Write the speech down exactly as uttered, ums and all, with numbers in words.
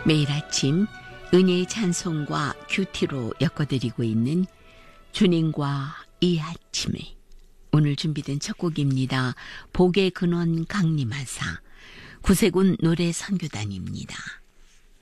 매일 아침 은혜의 찬송과 큐티로 엮어드리고 있는 주님과 이 아침에 오늘 준비된 첫 곡입니다. 복의 근원 강림하사 구세군 노래 선교단입니다.